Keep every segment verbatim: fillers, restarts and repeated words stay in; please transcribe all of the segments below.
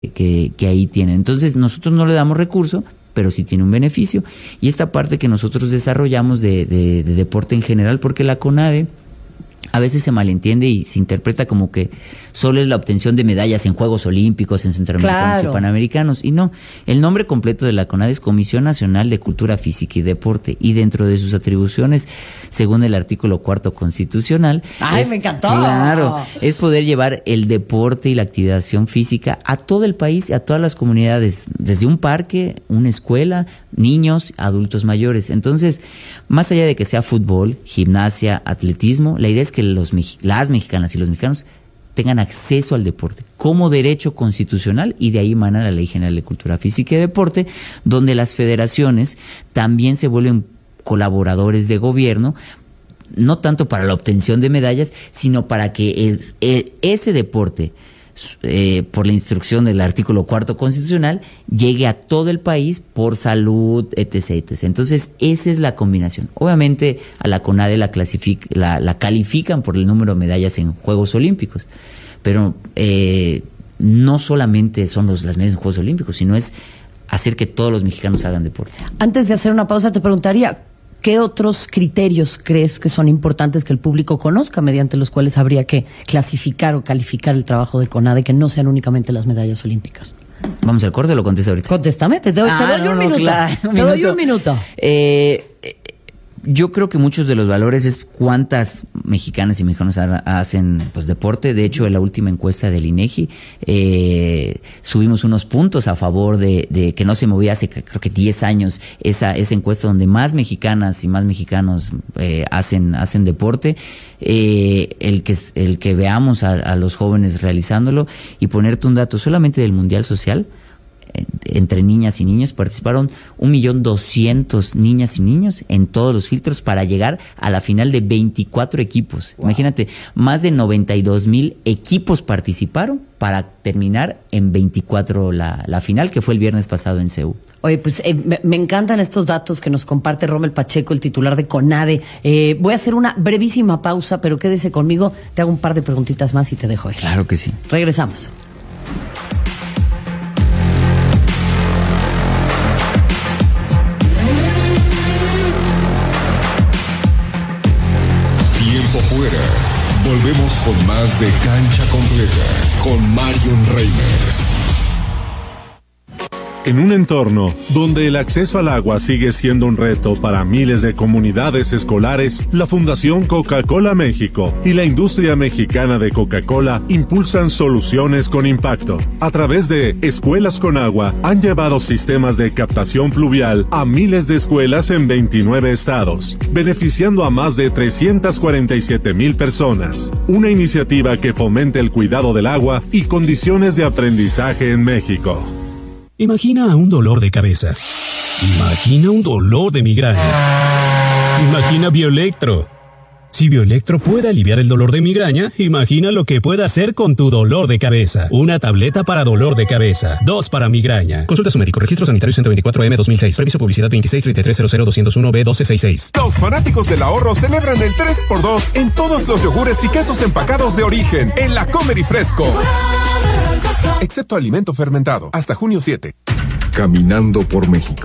que, que ahí tienen. Entonces nosotros no le damos recurso, pero sí tiene un beneficio. Y esta parte que nosotros desarrollamos de, de, de deporte en general, porque la CONADE a veces se malentiende y se interpreta como que solo es la obtención de medallas en Juegos Olímpicos, en Centroamericanos Claro. y Panamericanos. Y no, el nombre completo de la CONADE es Comisión Nacional de Cultura Física y Deporte. Y dentro de sus atribuciones, según el artículo cuarto constitucional... ¡Ay, es, me encantó! Claro, es poder llevar el deporte y la activación física a todo el país y a todas las comunidades, desde un parque, una escuela, niños, adultos mayores. Entonces, más allá de que sea fútbol, gimnasia, atletismo, la idea es que los, las mexicanas y los mexicanos tengan acceso al deporte como derecho constitucional, y de ahí emana la Ley General de Cultura Física y Deporte, donde las federaciones también se vuelven colaboradores de gobierno, no tanto para la obtención de medallas, sino para que el, el, ese deporte, eh, por la instrucción del artículo cuarto constitucional, llegue a todo el país por salud, etc, etcétera. Entonces, esa es la combinación. Obviamente, a la CONADE la, clasific, la, la califican por el número de medallas en Juegos Olímpicos, pero eh, no solamente son los, las medallas en Juegos Olímpicos, sino es hacer que todos los mexicanos hagan deporte. Antes de hacer una pausa, te preguntaría, ¿qué otros criterios crees que son importantes que el público conozca, mediante los cuales habría que clasificar o calificar el trabajo de CONADE, que no sean únicamente las medallas olímpicas? ¿Vamos al corte o lo contesto ahorita? Contéstame, te doy, ah, te doy no, un no, minuto. Claro, un te minuto. doy un minuto. Eh, eh, yo creo que muchos de los valores es cuántas mexicanas y mexicanos hacen pues deporte. De hecho, en la última encuesta del INEGI eh, subimos unos puntos a favor de, de que no se movía hace creo que diez años esa esa encuesta donde más mexicanas y más mexicanos eh, hacen hacen deporte. Eh, el que el que veamos a, a los jóvenes realizándolo. Y ponerte un dato solamente del Mundial Social, entre niñas y niños participaron un millón doscientos niñas y niños en todos los filtros para llegar a la final de veinticuatro equipos. Wow. Imagínate, más de noventa y dos mil equipos participaron para terminar en veinticuatro la, la final, que fue el viernes pasado en Seúl. Oye, pues eh, me, me encantan estos datos que nos comparte Rommel Pacheco, el titular de CONADE. Eh, voy a hacer una brevísima pausa, pero quédese conmigo, te hago un par de preguntitas más y te dejo ir. Claro que sí. Regresamos. Fuera. Volvemos con más de Cancha Completa con Marion Reimers. En un entorno donde el acceso al agua sigue siendo un reto para miles de comunidades escolares, la Fundación Coca-Cola México y la industria mexicana de Coca-Cola impulsan soluciones con impacto. A través de Escuelas con Agua, han llevado sistemas de captación pluvial a miles de escuelas en veintinueve estados, beneficiando a más de trescientas cuarenta y siete mil personas. Una iniciativa que fomenta el cuidado del agua y condiciones de aprendizaje en México. Imagina un dolor de cabeza. Imagina un dolor de migraña. Imagina Bioelectro. Si Bioelectro puede aliviar el dolor de migraña, imagina lo que puede hacer con tu dolor de cabeza. Una tableta para dolor de cabeza, dos para migraña. Consulta a su médico. Registro sanitario ciento veinticuatro M dos mil seis. Reviso publicidad veintiséis treinta y tres cero cero doscientos uno B doce sesenta y seis. Los fanáticos del ahorro celebran el tres por dos en todos los yogures y quesos empacados de origen en la Comer y Fresco. Excepto alimento fermentado. Hasta junio siete. Caminando por México.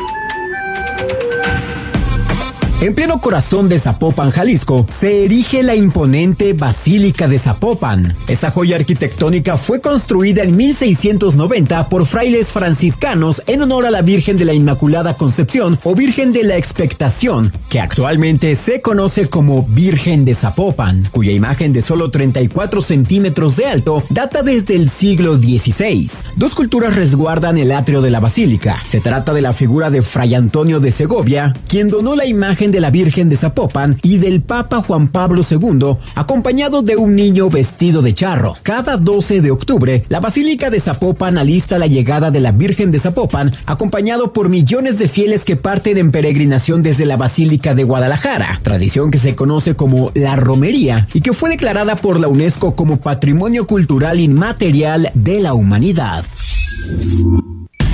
En pleno corazón de Zapopan, Jalisco, se erige la imponente Basílica de Zapopan. Esta joya arquitectónica fue construida en mil seiscientos noventa por frailes franciscanos en honor a la Virgen de la Inmaculada Concepción o Virgen de la Expectación, que actualmente se conoce como Virgen de Zapopan, cuya imagen de solo treinta y cuatro centímetros de alto data desde el siglo dieciséis. Dos culturas resguardan el atrio de la basílica. Se trata de la figura de Fray Antonio de Segovia, quien donó la imagen de la Virgen de Zapopan, y del Papa Juan Pablo segundo, acompañado de un niño vestido de charro. Cada doce de octubre, la Basílica de Zapopan alista la llegada de la Virgen de Zapopan, acompañado por millones de fieles que parten en peregrinación desde la Basílica de Guadalajara, tradición que se conoce como la romería y que fue declarada por la UNESCO como Patrimonio Cultural Inmaterial de la Humanidad.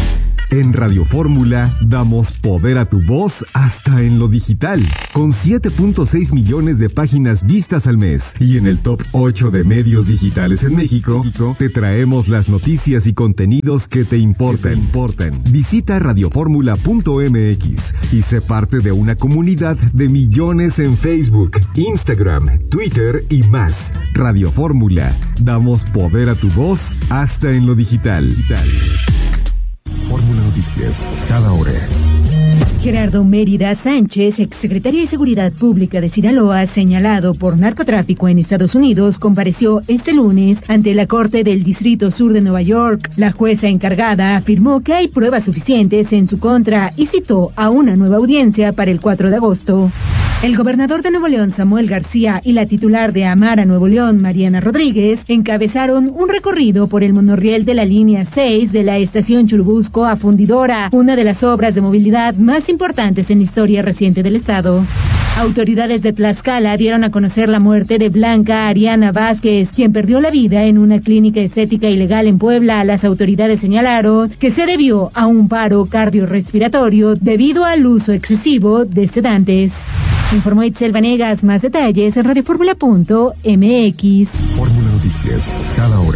En Radio Fórmula damos poder a tu voz hasta en lo digital, con siete punto seis millones de páginas vistas al mes. Y en el top ocho de medios digitales en México, te traemos las noticias y contenidos que te importan. importan. Visita radioformula punto m x y sé parte de una comunidad de millones en Facebook, Instagram, Twitter y más. Radio Fórmula, damos poder a tu voz hasta en lo digital. digital. Fórmula Noticias, cada hora. Gerardo Mérida Sánchez, exsecretario de Seguridad Pública de Sinaloa, señalado por narcotráfico en Estados Unidos, compareció este lunes ante la Corte del Distrito Sur de Nueva York. La jueza encargada afirmó que hay pruebas suficientes en su contra y citó a una nueva audiencia para el cuatro de agosto. El gobernador de Nuevo León, Samuel García, y la titular de Amara Nuevo León, Mariana Rodríguez, encabezaron un recorrido por el monorriel de la línea seis de la estación Churubusco a Fundidora, una de las obras de movilidad más importantes en la historia reciente del estado. Autoridades de Tlaxcala dieron a conocer la muerte de Blanca Ariana Vázquez, quien perdió la vida en una clínica estética ilegal en Puebla. Las autoridades señalaron que se debió a un paro cardiorrespiratorio debido al uso excesivo de sedantes. Informó Itzel Vanegas. Más detalles en radioformula punto m x. Fórmula Noticias, cada hora.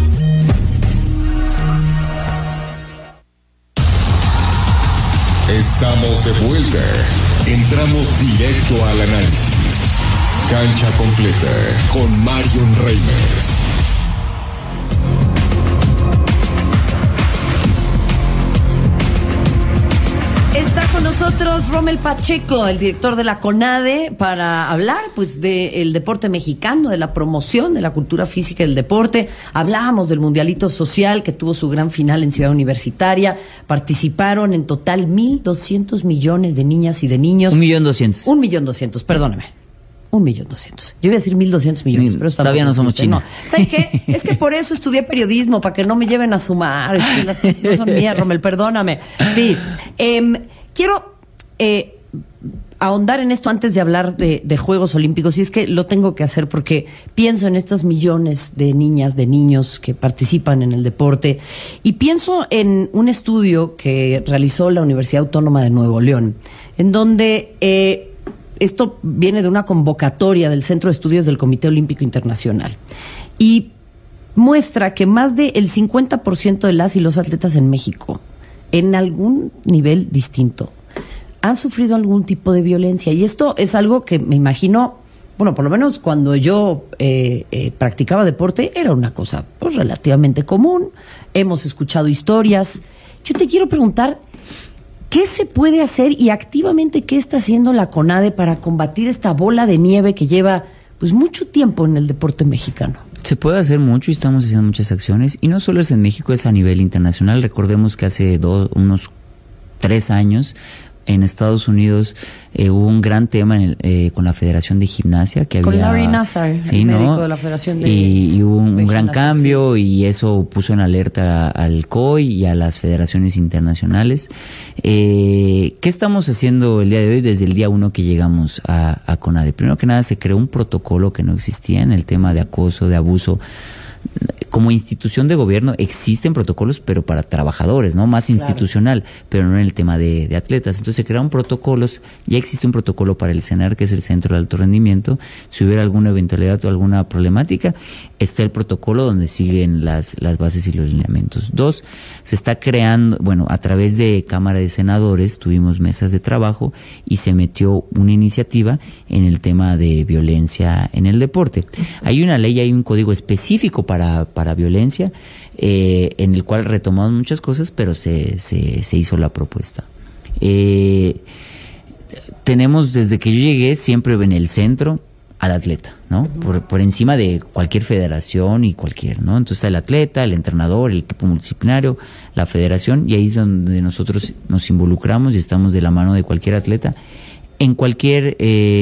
Estamos de vuelta. Entramos directo al análisis. Cancha completa con Marion Reimers. Está con nosotros Rommel Pacheco, el director de la CONADE, para hablar pues del deporte mexicano, de la promoción de la cultura física del deporte. Hablábamos del Mundialito Social que tuvo su gran final en Ciudad Universitaria. Participaron en total mil doscientos millones de niñas y de niños. Un millón doscientos. Un millón doscientos, perdóname. Un millón doscientos. Yo iba a decir mil doscientos millones, pero todavía no somos China. No. ¿Sabes qué? Es que por eso estudié periodismo, para que no me lleven a sumar. Es que las cosas no son mías, Rommel, perdóname. Sí. Eh, quiero eh, ahondar en esto antes de hablar de, de Juegos Olímpicos, y es que lo tengo que hacer porque pienso en estos millones de niñas, de niños que participan en el deporte, y pienso en un estudio que realizó la Universidad Autónoma de Nuevo León, en donde... Eh, Esto viene de una convocatoria del Centro de Estudios del Comité Olímpico Internacional y muestra que más del cincuenta por ciento de las y los atletas en México, en algún nivel distinto, han sufrido algún tipo de violencia. Y esto es algo que me imagino, bueno, por lo menos cuando yo eh, eh, practicaba deporte, era una cosa pues, relativamente común. Hemos escuchado historias. Yo te quiero preguntar, ¿qué se puede hacer y activamente qué está haciendo la CONADE para combatir esta bola de nieve que lleva pues mucho tiempo en el deporte mexicano? Se puede hacer mucho y estamos haciendo muchas acciones, y no solo es en México, es a nivel internacional. Recordemos que hace dos, unos tres años en Estados Unidos eh, hubo un gran tema en el, eh, con la Federación de Gimnasia que con había, Larry Nassar, sí, el ¿no? médico de la Federación de y, y hubo un, de un gran gimnasia, cambio, sí. Y eso puso en alerta al C O I y a las federaciones internacionales. Eh, ¿Qué estamos haciendo el día de hoy desde el día uno que llegamos a, a CONADE? Primero que nada se creó un protocolo que no existía en el tema de acoso, de abuso. Como institución de gobierno existen protocolos, pero para trabajadores, ¿no? Más institucional, claro. Pero no en el tema de, de atletas. Entonces se crearon protocolos, ya existe un protocolo para el CENAR, que es el Centro de Alto Rendimiento. Si hubiera alguna eventualidad o alguna problemática, está el protocolo donde siguen las, las bases y los lineamientos. Dos, se está creando, bueno, a través de Cámara de Senadores tuvimos mesas de trabajo y se metió una iniciativa en el tema de violencia en el deporte. Hay una ley, hay un código específico para, para violencia, eh, en el cual retomamos muchas cosas, pero se, se, se hizo la propuesta. Eh, tenemos, desde que yo llegué, siempre en el centro al atleta, ¿no? Por, por encima de cualquier federación y cualquier, ¿no? Entonces está el atleta, el entrenador, el equipo multidisciplinario, la federación, y ahí es donde nosotros nos involucramos y estamos de la mano de cualquier atleta en cualquier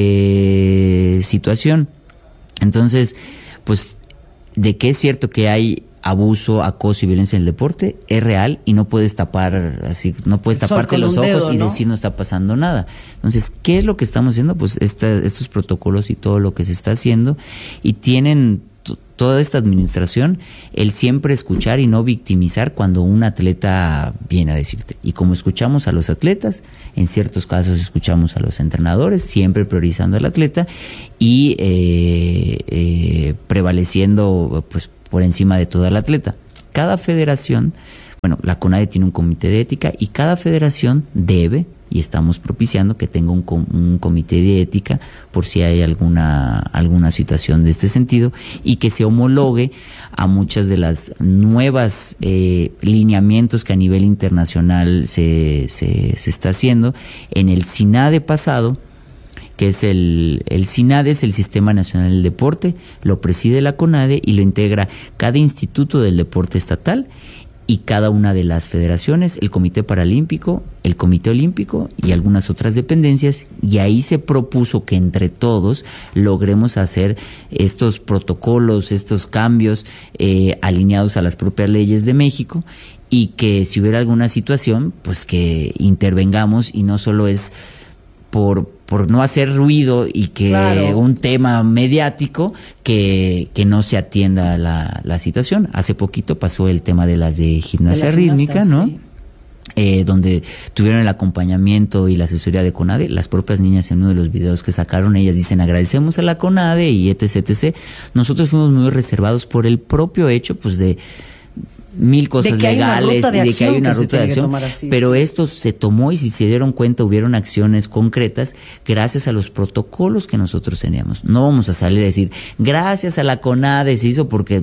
eh, situación. Entonces, pues, de que es cierto que hay abuso, acoso y violencia en el deporte, es real, y no puedes tapar así, no puedes taparte los ojos dedo, y ¿no? decir no está pasando nada. Entonces, ¿qué es lo que estamos haciendo? Pues esta, estos protocolos y todo lo que se está haciendo, y tienen t- toda esta administración el siempre escuchar y no victimizar cuando un atleta viene a decirte. Y como escuchamos a los atletas, en ciertos casos escuchamos a los entrenadores, siempre priorizando al atleta y eh, eh, prevaleciendo pues por encima de todo el atleta. Cada federación, bueno, la CONADE tiene un comité de ética y cada federación debe, y estamos propiciando que tenga un, un comité de ética por si hay alguna alguna situación de este sentido y que se homologue a muchas de las nuevas eh, lineamientos que a nivel internacional se, se, se está haciendo. En el SINADE pasado, que es el, el SINADE es el Sistema Nacional del Deporte, lo preside la CONADE y lo integra cada instituto del deporte estatal y cada una de las federaciones, el Comité Paralímpico, el Comité Olímpico y algunas otras dependencias, y ahí se propuso que entre todos logremos hacer estos protocolos, estos cambios eh, alineados a las propias leyes de México, y que si hubiera alguna situación, pues que intervengamos, y no solo es por, por no hacer ruido y que claro. un tema mediático que, que no se atienda la, la situación. Hace poquito pasó el tema de las de gimnasia de rítmica, ¿no? Sí. Eh, donde tuvieron el acompañamiento y la asesoría de CONADE. Las propias niñas en uno de los videos que sacaron, ellas dicen agradecemos a la CONADE y etc, etcétera. Nosotros fuimos muy reservados por el propio hecho, pues, de mil cosas legales y de que hay una ruta de acción, así, pero sí. esto se tomó y si se dieron cuenta hubieron acciones concretas gracias a los protocolos que nosotros teníamos. No vamos a salir a decir gracias a la CONADE se hizo porque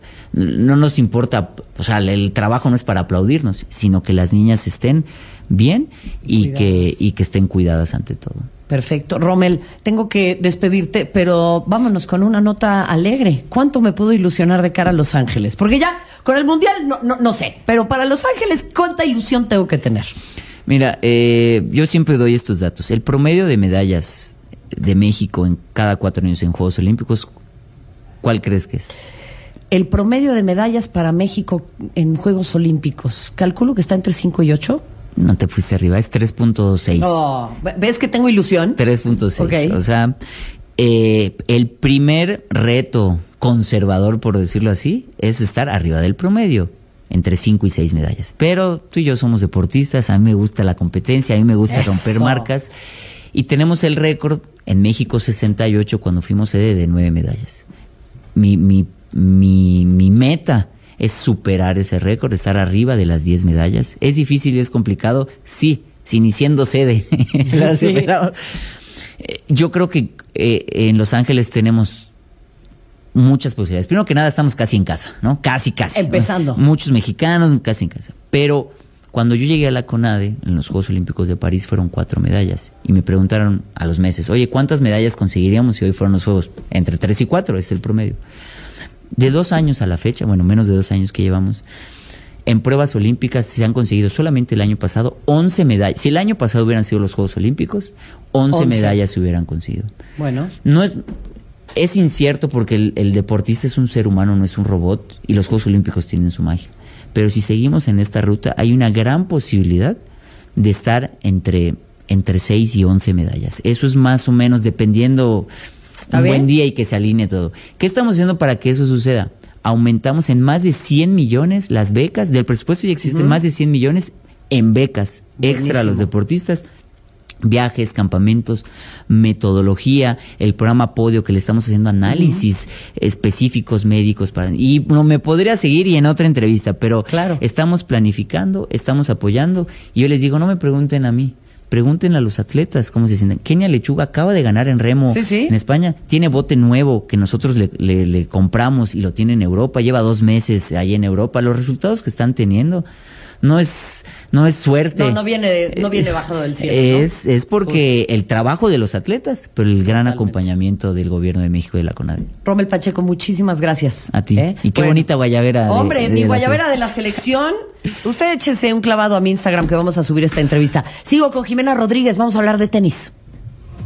no nos importa, o sea, el trabajo no es para aplaudirnos, sino que las niñas estén bien y cuidadas. que y que estén cuidadas ante todo. Perfecto. Rommel, tengo que despedirte, pero vámonos con una nota alegre. ¿Cuánto me puedo ilusionar de cara a Los Ángeles? Porque ya con el Mundial no, no, no sé, pero para Los Ángeles, ¿cuánta ilusión tengo que tener? Mira, eh, yo siempre doy estos datos. El promedio de medallas de México en cada cuatro años en Juegos Olímpicos, ¿cuál crees que es? El promedio de medallas para México en Juegos Olímpicos, calculo que está entre cinco y ocho. No te fuiste arriba, es tres punto seis. Oh, ¿ves que tengo ilusión? tres punto seis. Okay. O sea, eh, el primer reto conservador, por decirlo así, es estar arriba del promedio, entre cinco y seis medallas. Pero tú y yo somos deportistas, a mí me gusta la competencia, a mí me gusta Eso. romper marcas. Y tenemos el récord en México sesenta y ocho cuando fuimos sede de nueve medallas. Mi, mi, mi, mi meta es superar ese récord, estar arriba de las diez medallas. ¿Es difícil y es complicado? Sí, si ni siendo sede la sí. superamos. Yo creo que eh, en Los Ángeles tenemos muchas posibilidades. Primero que nada, estamos casi en casa, ¿no? Casi, casi. Empezando. ¿no? Muchos mexicanos, casi en casa. Pero cuando yo llegué a la CONADE, en los Juegos Olímpicos de París, fueron cuatro medallas. Y me preguntaron a los meses, oye, ¿cuántas medallas conseguiríamos si hoy fueron los Juegos? Entre tres y cuatro, es el promedio. De dos años a la fecha, bueno, menos de dos años que llevamos, en pruebas olímpicas se han conseguido solamente el año pasado once medallas. Si el año pasado hubieran sido los Juegos Olímpicos, once medallas se hubieran conseguido. Bueno. No es, es incierto porque el, el deportista es un ser humano, no es un robot, y los Juegos Olímpicos tienen su magia. Pero si seguimos en esta ruta, hay una gran posibilidad de estar entre, entre seis y once medallas. Eso es más o menos dependiendo un bien? buen día y que se alinee todo. ¿Qué estamos haciendo para que eso suceda? Aumentamos en más de cien millones las becas. Del presupuesto ya existen uh-huh. más de cien millones en becas Buenísimo. extra a los deportistas. Viajes, campamentos, metodología, el programa Podio que le estamos haciendo análisis uh-huh. específicos médicos para, y no me podría seguir y en otra entrevista, pero claro. estamos planificando, estamos apoyando y yo les digo, no me pregunten a mí, pregúntenle a los atletas cómo se sienten. Kenia Lechuga acaba de ganar en remo sí, sí. en España, tiene bote nuevo que nosotros le, le, le compramos y lo tiene en Europa, lleva dos meses ahí en Europa, los resultados que están teniendo no es no es suerte. No, no viene, no viene bajado del cielo. Es, ¿no? es porque Justo. el trabajo de los atletas, pero el gran Totalmente. acompañamiento del gobierno de México y de la CONADE. Rommel Pacheco, muchísimas gracias. A ti. ¿Eh? Y qué bueno. bonita guayabera. Hombre, de, de mi la guayabera de la selección. Usted échese un clavado a mi Instagram que vamos a subir esta entrevista. Sigo con Jimena Rodríguez, vamos a hablar de tenis.